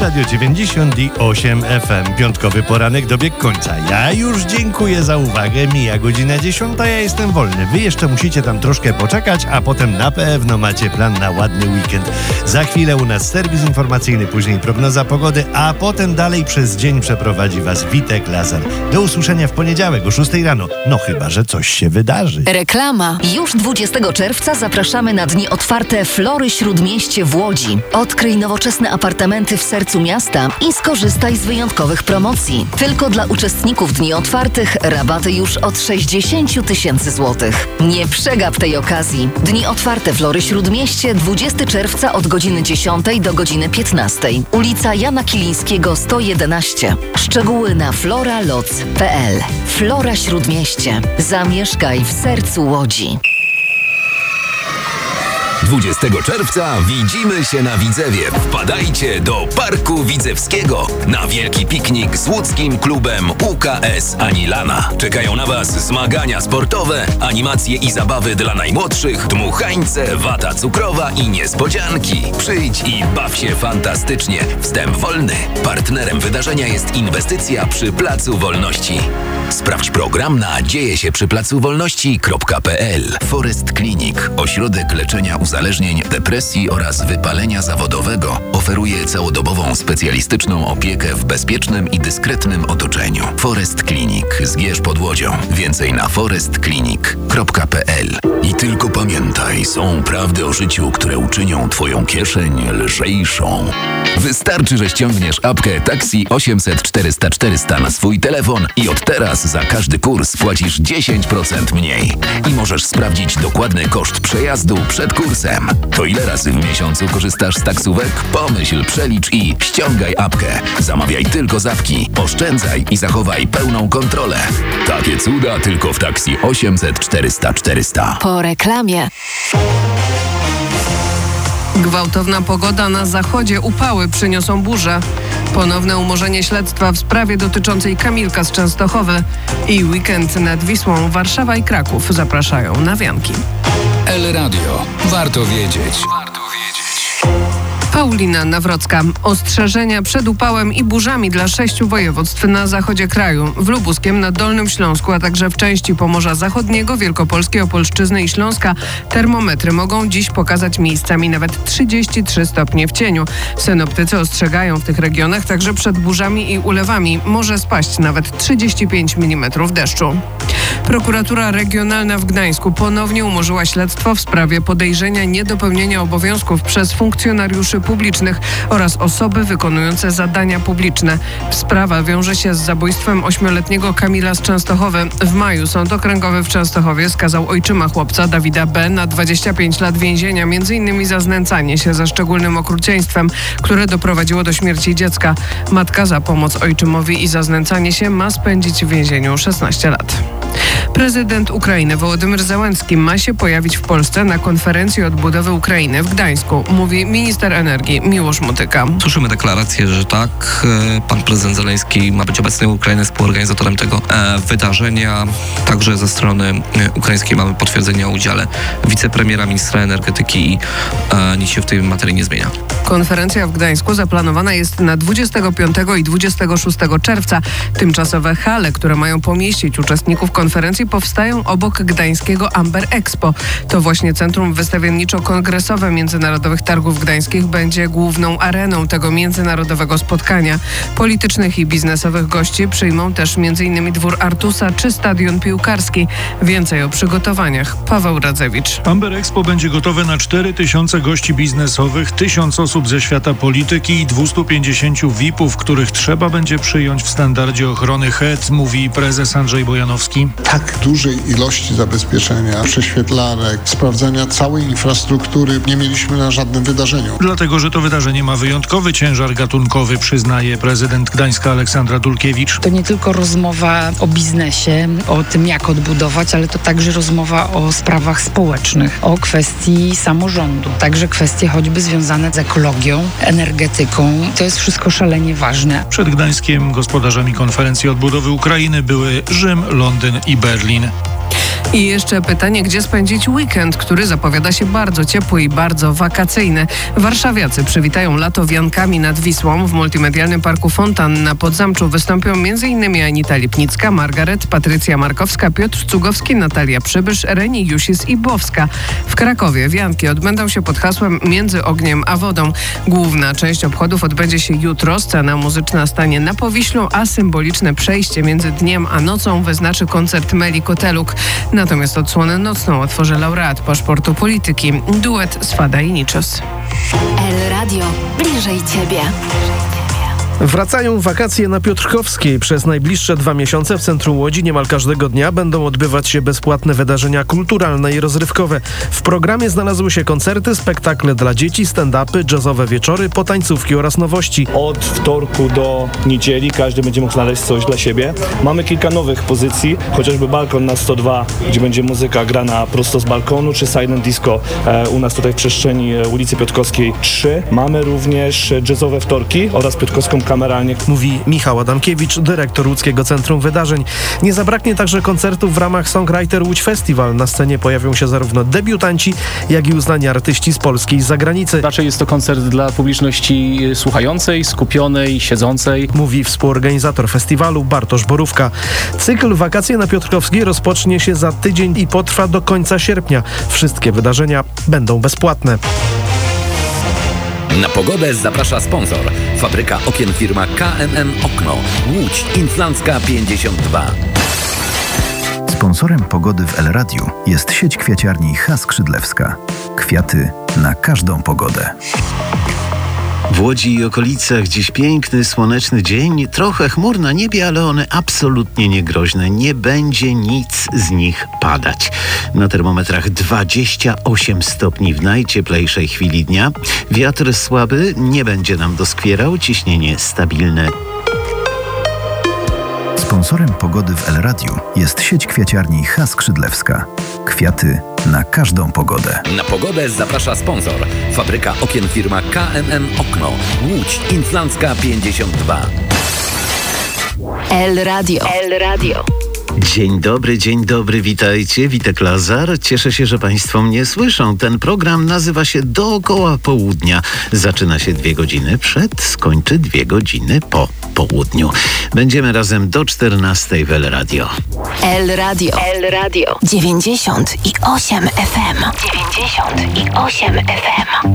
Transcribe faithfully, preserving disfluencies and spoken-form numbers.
Radio dziewięćdziesiąt osiem F M. Piątkowy poranek dobiegł końca. Ja już dziękuję za uwagę. Mija godzina dziesiąta, ja jestem wolny. Wy jeszcze musicie tam troszkę poczekać, a potem na pewno macie plan na ładny weekend. Za chwilę u nas serwis informacyjny, później prognoza pogody, a potem dalej przez dzień przeprowadzi was Witek Lazar. Do usłyszenia w poniedziałek o szóstej rano. No chyba, że coś się wydarzy. Reklama. Już dwudziestego czerwca zapraszamy na dni otwarte Flory Śródmieście w Łodzi. Odkryj nowoczesne apartamenty w sercu miasta i skorzystaj z wyjątkowych promocji. Tylko dla uczestników dni otwartych rabaty już od sześćdziesiąt tysięcy złotych. Nie przegap tej okazji. Dni otwarte Flory Śródmieście dwudziestego czerwca od godziny dziesiątej do godziny piętnastej. Ulica Jana Kilińskiego sto jedenaście. Szczegóły na floraloc kropka p l. Flora Śródmieście. Zamieszkaj w sercu Łodzi. dwudziestego czerwca widzimy się na Widzewie. Wpadajcie do Parku Widzewskiego na wielki piknik z łódzkim klubem U K S Anilana. Czekają na Was zmagania sportowe, animacje i zabawy dla najmłodszych, dmuchańce, wata cukrowa i niespodzianki. Przyjdź i baw się fantastycznie. Wstęp wolny. Partnerem wydarzenia jest inwestycja przy Placu Wolności. Sprawdź program na dzieje się przy placu wolności kropka p l. Forest Clinic, ośrodek leczenia uzależnień, depresji oraz wypalenia zawodowego, oferuje całodobową specjalistyczną opiekę w bezpiecznym i dyskretnym otoczeniu. Forest Clinic, Zgierz pod Łodzią. Więcej na forest clinic kropka p l. I tylko pamiętaj, są prawdy o życiu, które uczynią Twoją kieszeń lżejszą. Wystarczy, że ściągniesz apkę Taxi osiemset czterysta czterysta na swój telefon i od teraz za każdy kurs płacisz dziesięć procent mniej. I możesz sprawdzić dokładny koszt przejazdu przed kursem. To ile razy w miesiącu korzystasz z taksówek? Pomyśl, przelicz i ściągaj apkę. Zamawiaj tylko z apki, oszczędzaj i zachowaj pełną kontrolę. Takie cuda tylko w Taxi osiemset czterysta czterysta. Po reklamie. Gwałtowna pogoda na zachodzie, upały przyniosą burze. Ponowne umorzenie śledztwa w sprawie dotyczącej Kamilka z Częstochowy i weekend nad Wisłą. Warszawa i Kraków zapraszają na wianki. El Radio. Warto wiedzieć. Warto wiedzieć. Paulina Nawrocka. Ostrzeżenia przed upałem i burzami dla sześciu województw na zachodzie kraju. W Lubuskiem, na Dolnym Śląsku, a także w części Pomorza Zachodniego, Wielkopolskiej, Opolszczyzny i Śląska termometry mogą dziś pokazać miejscami nawet trzydzieści trzy stopnie w cieniu. Synoptycy ostrzegają w tych regionach także przed burzami i ulewami. Może spaść nawet trzydzieści pięć milimetrów deszczu. Prokuratura Regionalna w Gdańsku ponownie umorzyła śledztwo w sprawie podejrzenia niedopełnienia obowiązków przez funkcjonariuszy publicznych oraz osoby wykonujące zadania publiczne. Sprawa wiąże się z zabójstwem ośmioletniego Kamila z Częstochowy. W maju Sąd Okręgowy w Częstochowie skazał ojczyma chłopca Dawida B. na dwadzieścia pięć lat więzienia, między innymi za znęcanie się ze szczególnym okrucieństwem, które doprowadziło do śmierci dziecka. Matka za pomoc ojczymowi i za znęcanie się ma spędzić w więzieniu szesnaście lat. Prezydent Ukrainy Wołodymyr Zełenski ma się pojawić w Polsce na konferencji odbudowy Ukrainy w Gdańsku, mówi minister energii Miłosz Motyka. Słyszymy deklarację, że tak, pan prezydent Zełenski ma być obecny w Ukrainie, współorganizatorem tego e, wydarzenia. Także ze strony ukraińskiej mamy potwierdzenie o udziale wicepremiera, ministra energetyki i e, nic się w tej materii nie zmienia. Konferencja w Gdańsku zaplanowana jest na dwudziestego piątego i dwudziestego szóstego czerwca. Tymczasowe hale, które mają pomieścić uczestników konferencji, powstają obok gdańskiego Amber Expo. To właśnie Centrum Wystawienniczo-Kongresowe Międzynarodowych Targów Gdańskich będzie główną areną tego międzynarodowego spotkania. Politycznych i biznesowych gości przyjmą też m.in. Dwór Artusa czy Stadion Piłkarski. Więcej o przygotowaniach Paweł Radzewicz. Amber Expo będzie gotowe na cztery tysiące gości biznesowych, tysiąc osób ze świata polityki i dwieście pięćdziesiąt V I P-ów, których trzeba będzie przyjąć w standardzie ochrony H E D, mówi prezes Andrzej Bojanowski. Tak dużej ilości zabezpieczenia, prześwietlarek, sprawdzania całej infrastruktury nie mieliśmy na żadnym wydarzeniu. Dlatego, że to wydarzenie ma wyjątkowy ciężar gatunkowy, przyznaje prezydent Gdańska Aleksandra Dulkiewicz. To nie tylko rozmowa o biznesie, o tym jak odbudować, ale to także rozmowa o sprawach społecznych, o kwestii samorządu, także kwestie choćby związane z ekologią, energetyką. To jest wszystko szalenie ważne. Przed Gdańskiem gospodarzami konferencji odbudowy Ukrainy były Rzym, Londyn i Berlin. I jeszcze pytanie, gdzie spędzić weekend, który zapowiada się bardzo ciepły i bardzo wakacyjny. Warszawiacy przywitają lato wiankami nad Wisłą. W multimedialnym parku Fontan na Podzamczu wystąpią m.in. Anita Lipnicka, Margaret, Patrycja Markowska, Piotr Cugowski, Natalia Przybysz, Reni Jusis i Bowska. W Krakowie wianki odbędą się pod hasłem Między ogniem a wodą. Główna część obchodów odbędzie się jutro. Scena muzyczna stanie na Powiślu, a symboliczne przejście między dniem a nocą wyznaczy koncert Meli Koteluk. Natomiast odsłonę nocną otworzy laureat paszportu polityki, duet Swada i Niczos. El Radio. Bliżej Ciebie. Wracają wakacje na Piotrkowskiej. Przez najbliższe dwa miesiące w centrum Łodzi niemal każdego dnia będą odbywać się bezpłatne wydarzenia kulturalne i rozrywkowe. W programie znalazły się koncerty, spektakle dla dzieci, stand-upy, jazzowe wieczory, potańcówki oraz nowości. Od wtorku do niedzieli każdy będzie mógł znaleźć coś dla siebie. Mamy kilka nowych pozycji, chociażby balkon na sto dwa, gdzie będzie muzyka grana prosto z balkonu, czy silent disco e, u nas tutaj w przestrzeni e, ulicy Piotrkowskiej trzy. Mamy również jazzowe wtorki oraz piotrkowską kameralnie. Mówi Michał Adamkiewicz, dyrektor Łódzkiego Centrum Wydarzeń. Nie zabraknie także koncertów w ramach Songwriter Łódź Festival. Na scenie pojawią się zarówno debiutanci, jak i uznani artyści z Polski i z zagranicy. Raczej jest to koncert dla publiczności słuchającej, skupionej, siedzącej. Mówi współorganizator festiwalu Bartosz Borówka. Cykl Wakacje na Piotrkowskiej rozpocznie się za tydzień i potrwa do końca sierpnia. Wszystkie wydarzenia będą bezpłatne. Na pogodę zaprasza sponsor. Fabryka okien firma K M M Okno. Łódź Inflancka pięćdziesiąt dwa. Sponsorem pogody w El Radiu jest sieć kwiaciarni H. Skrzydlewska. Kwiaty na każdą pogodę. W Łodzi i okolicach dziś piękny, słoneczny dzień, trochę chmur na niebie, ale one absolutnie nie groźne. Nie będzie nic z nich padać. Na termometrach dwadzieścia osiem stopni w najcieplejszej chwili dnia. Wiatr słaby, nie będzie nam doskwierał, ciśnienie stabilne. Sponsorem pogody w El Radiu jest sieć kwiaciarni H. Skrzydlewska. Kwiaty na każdą pogodę. Na pogodę zaprasza sponsor. Fabryka okien firma K M M Okno. Łódź Inflancka pięćdziesiąt dwa. El Radio. El Radio. Dzień dobry, dzień dobry, witajcie, Witek Lazar. Cieszę się, że Państwo mnie słyszą. Ten program nazywa się Dookoła Południa. Zaczyna się dwie godziny przed, skończy dwie godziny po południu. Będziemy razem do czternastej w El Radio. El Radio. El Radio. dziewięćdziesiąt i osiem F M. dziewięćdziesiąt i osiem F M.